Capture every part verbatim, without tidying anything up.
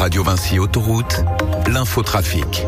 Radio Vinci Autoroute, l'infotrafic.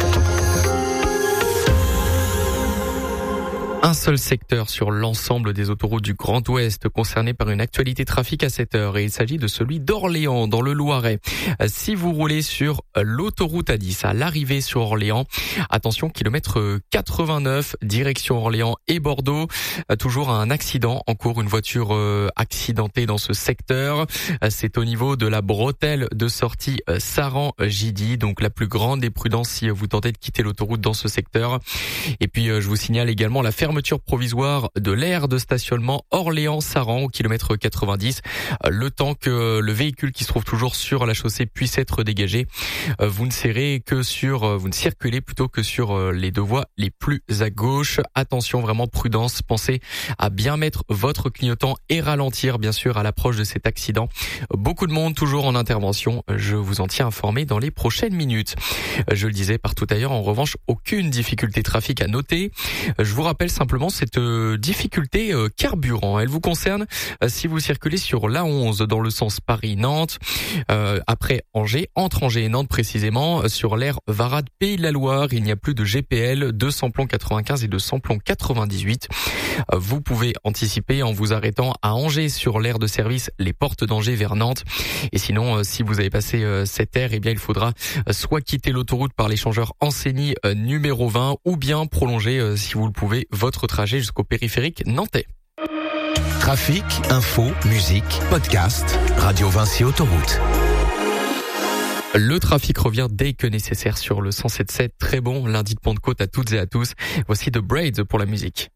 Un seul secteur sur l'ensemble des autoroutes du Grand Ouest concerné par une actualité trafic à cette heure, et il s'agit de celui d'Orléans dans le Loiret. Si vous roulez sur l'autoroute A dix à l'arrivée sur Orléans, attention, kilomètre quatre-vingt-neuf, direction Orléans et Bordeaux, toujours un accident en cours, une voiture accidentée dans ce secteur. C'est au niveau de la bretelle de sortie Saran-Gidy, donc la plus grande des prudences si vous tentez de quitter l'autoroute dans ce secteur. Et puis je vous signale également la fermeture provisoire de l'aire de stationnement Orléans-Saran au kilomètre quatre-vingt-dix, le temps que le véhicule qui se trouve toujours sur la chaussée puisse être dégagé. Vous ne serez que sur, vous ne circulez plutôt que sur les deux voies les plus à gauche. Attention, vraiment prudence, pensez à bien mettre votre clignotant et ralentir bien sûr à l'approche de cet accident. Beaucoup de monde toujours en intervention, je vous en tiens informé dans les prochaines minutes. Je le disais, partout ailleurs, en revanche, aucune difficulté trafic à noter. Je vous rappelle simplement cette euh, difficulté euh, carburant. Elle vous concerne euh, si vous circulez sur l'A onze dans le sens Paris-Nantes, euh, après Angers, entre Angers et Nantes précisément, euh, sur l'aire Varade Pays de la Loire, il n'y a plus de G P L, de samplon quatre-vingt-quinze et de samplon quatre-vingt-dix-huit. Euh, vous pouvez anticiper en vous arrêtant à Angers sur l'aire de service Les Portes d'Angers vers Nantes. Et sinon, euh, si vous avez passé euh, cette aire, eh bien il faudra euh, soit quitter l'autoroute par l'échangeur Ancenis euh, numéro vingt, ou bien prolonger, euh, si vous le pouvez, votre trajet jusqu'au périphérique nantais. Trafic, info, musique, podcast, Radio Vinci Autoroute. Le trafic revient dès que nécessaire sur le cent sept virgule sept. Très bon lundi de Pentecôte à toutes et à tous. Voici The Braids pour la musique.